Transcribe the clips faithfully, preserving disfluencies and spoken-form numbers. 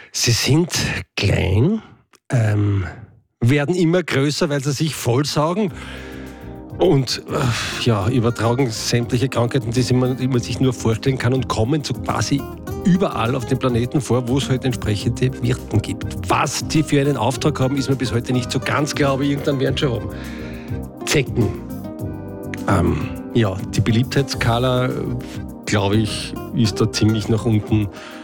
Sie sind klein, ähm, werden immer größer, weil sie sich vollsaugen und äh, ja, übertragen sämtliche Krankheiten, die man, die man sich nur vorstellen kann, und kommen so quasi überall auf dem Planeten vor, wo es halt entsprechende Wirten gibt. Was die für einen Auftrag haben, ist mir bis heute nicht so ganz klar, aber irgendwann werden sie schon haben. Zecken. Ähm, ja, die Beliebtheitsskala, glaube ich, ist da ziemlich nach unten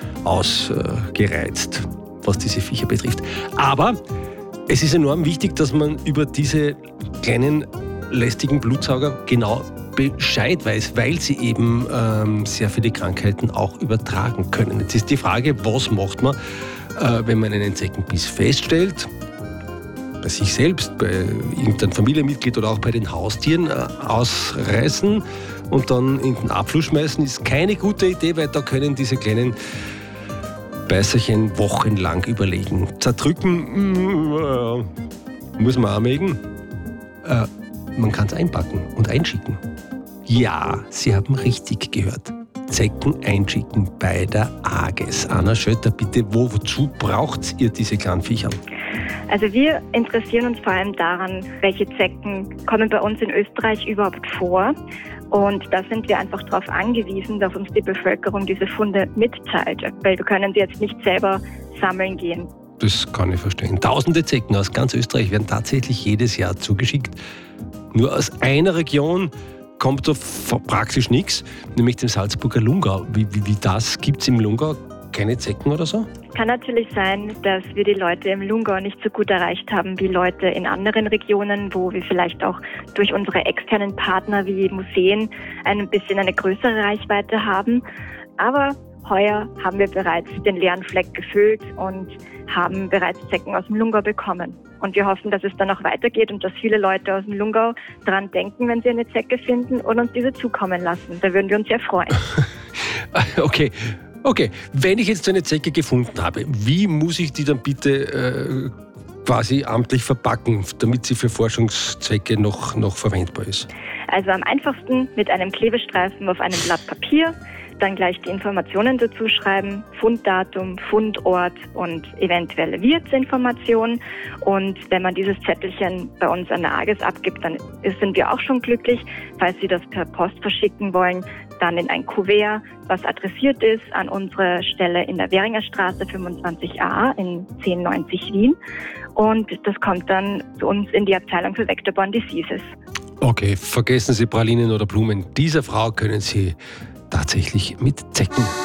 ausgereizt, was diese Viecher betrifft. Aber es ist enorm wichtig, dass man über diese kleinen lästigen Blutsauger genau Bescheid weiß, weil sie eben ähm, sehr viele Krankheiten auch übertragen können. Jetzt ist die Frage, was macht man, äh, wenn man einen Zeckenbiss feststellt, bei sich selbst, bei irgendeinem Familienmitglied oder auch bei den Haustieren, äh, ausreißen und dann in den Abfluss schmeißen, ist keine gute Idee, weil da können diese kleinen Beißerchen wochenlang überlegen. Zerdrücken mm, äh, muss man auch mögen. Äh, man kann es einpacken und einschicken. Ja, Sie haben richtig gehört. Zecken einschicken bei der AGES. Anna Schötter, bitte, wo, wozu braucht ihr diese kleinen Viecher? Also wir interessieren uns vor allem daran, welche Zecken kommen bei uns in Österreich überhaupt vor. Und da sind wir einfach darauf angewiesen, dass uns die Bevölkerung diese Funde mitteilt, weil wir können sie jetzt nicht selber sammeln gehen. Das kann ich verstehen. Tausende Zecken aus ganz Österreich werden tatsächlich jedes Jahr zugeschickt. Nur aus einer Region kommt da praktisch nichts, nämlich dem Salzburger Lungau. Wie, wie, wie das? Gibt es im Lungau keine Zecken oder so? Kann natürlich sein, dass wir die Leute im Lungau nicht so gut erreicht haben wie Leute in anderen Regionen, wo wir vielleicht auch durch unsere externen Partner wie Museen ein bisschen eine größere Reichweite haben. Aber heuer haben wir bereits den leeren Fleck gefüllt und haben bereits Zecken aus dem Lungau bekommen. Und wir hoffen, dass es dann auch weitergeht und dass viele Leute aus dem Lungau daran denken, wenn sie eine Zecke finden, und uns diese zukommen lassen. Da würden wir uns sehr freuen. Okay. Okay, wenn ich jetzt so eine Zecke gefunden habe, wie muss ich die dann bitte äh, quasi amtlich verpacken, damit sie für Forschungszwecke noch, noch verwendbar ist? Also am einfachsten mit einem Klebestreifen auf einem Blatt Papier, dann gleich die Informationen dazu schreiben, Funddatum, Fundort und eventuelle Wirtsinformation. Und wenn man dieses Zettelchen bei uns an der AGES abgibt, dann sind wir auch schon glücklich. Falls Sie das per Post verschicken wollen, dann in ein Kuvert, was adressiert ist an unsere Stelle in der Währingerstraße fünfundzwanzig a in zehn neunzig Wien. Und das kommt dann zu uns in die Abteilung für Vector-Borne Diseases. Okay, vergessen Sie Pralinen oder Blumen. Dieser Frau können Sie tatsächlich mit Zecken